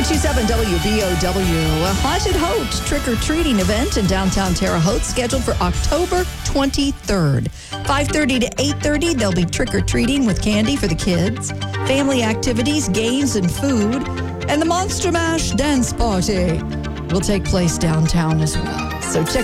92.7 WBOW. A Haunted Haute trick-or-treating event in downtown Terre Haute scheduled for October 23rd. 5:30 to 8:30, they'll be trick-or-treating with candy for the kids, family activities, games, and food, and the Monster Mash dance party will take place downtown as well. So check